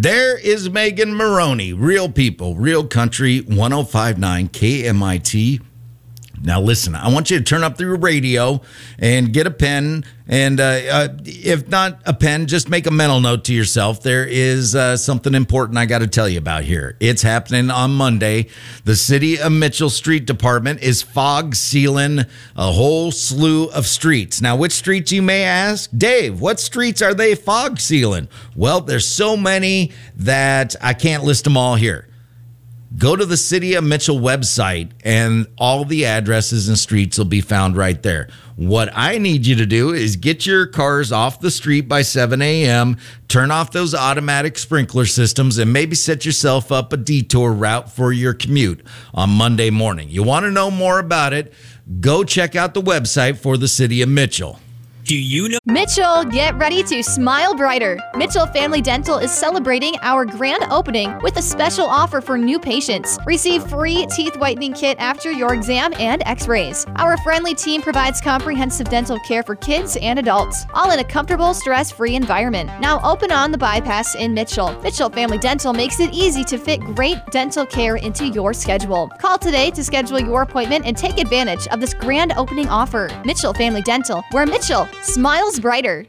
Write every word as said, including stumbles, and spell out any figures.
There is Megan Maroney. Real people, real country, one oh five point nine K M I T. Now, listen, I want you to turn up your radio and get a pen. And uh, uh, if not a pen, just make a mental note to yourself. There is uh, something important I got to tell you about here. It's happening on Monday. The City of Mitchell Street Department is fog sealing a whole slew of streets. Now, which streets, you may ask? Dave, what streets are they fog sealing? Well, there's so many that I can't list them all here. Go to the City of Mitchell website and all the addresses and streets will be found right there. What I need you to do is get your cars off the street by seven a.m., turn off those automatic sprinkler systems, and maybe set yourself up a detour route for your commute on Monday morning. You want to know more about it? Go check out the website for the City of Mitchell. Do you know? Mitchell, get ready to smile brighter. Mitchell Family Dental is celebrating our grand opening with a special offer for new patients. Receive free teeth whitening kit after your exam and x-rays. Our friendly team provides comprehensive dental care for kids and adults, all in a comfortable, stress-free environment. Now open on the bypass in Mitchell. Mitchell Family Dental makes it easy to fit great dental care into your schedule. Call today to schedule your appointment and take advantage of this grand opening offer. Mitchell Family Dental, where Mitchell smiles brighter.